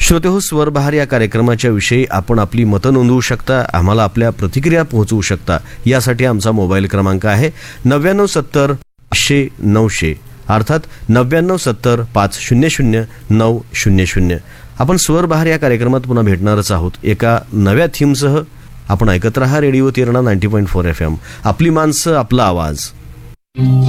श्रोतेहो, स्वरबहार या कार्यक्रमाच्या विषयी आपण आपली मतं नोंदवू शकता, आम्हाला आपल्या प्रतिक्रिया पोहोचवू शकता. यासाठी आमचा मोबाईल क्रमांक आहे 9970 500 900, अर्थात 9970 500 900. आपण स्वरबहार या कार्यक्रमात पुन्हा भेटणारच आहोत एका नव्या थीमसह. आपण ऐकत रहा रेडिओ तिरणा 90.4 FM. आपली माणसं, आपला आवाज.